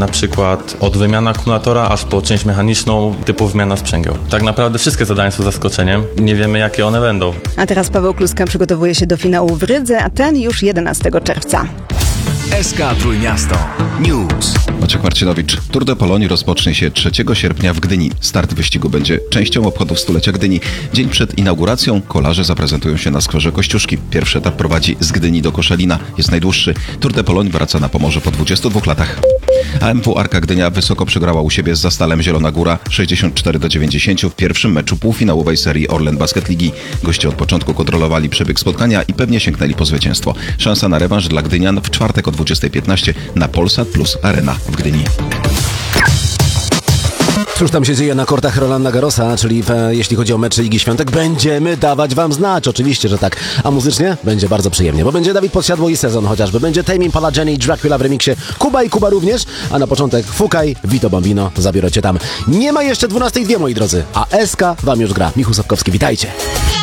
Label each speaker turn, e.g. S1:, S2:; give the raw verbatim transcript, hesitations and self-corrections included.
S1: Na przykład od wymiany akumulatora aż po część mechaniczną typu wymiana sprzęgieł. Tak naprawdę wszystkie zadania są zaskoczeniem. Nie wiemy, jakie one będą.
S2: A teraz Paweł Kluska przygotowuje się do finału w Rydze, a ten już jedenastego czerwca.
S3: S K Trójmiasto News.
S4: Maciek Marcinowicz. Tour de Pologne rozpocznie się trzeciego sierpnia w Gdyni. Start wyścigu będzie częścią obchodów stulecia Gdyni. Dzień przed inauguracją kolarze zaprezentują się na skwerze Kościuszki. Pierwszy etap prowadzi z Gdyni do Koszalina. Jest najdłuższy. Tour de Pologne wraca na Pomorze po dwudziestu dwóch latach. A M W Arka Gdynia wysoko przegrała u siebie z Zastalem Zielona Góra sześćdziesiąt cztery do dziewięćdziesięciu w pierwszym meczu półfinałowej serii Orlen Basket Ligi. Goście od początku kontrolowali przebieg spotkania i pewnie sięgnęli po zwycięstwo. Szansa na rewanż dla Gdynian w czwartek o dwudziestej piętnaście na Polsat Plus Arena w Gdyni.
S5: Cóż tam się dzieje na kortach Rolanda Garrosa, czyli w, jeśli chodzi o mecze Ligi Świątek, będziemy dawać wam znać, oczywiście, że tak. A muzycznie będzie bardzo przyjemnie, bo będzie Dawid Podsiadło i Sezon chociażby, będzie Tame Impala, Jenny, Dracula w remiksie, Kuba i Kuba również, a na początek Fukaj, Vito Bambino, zabiorę cię tam. Nie ma jeszcze dwunastej dwie, moi drodzy, a S K wam już gra. Michał Sapkowski, witajcie.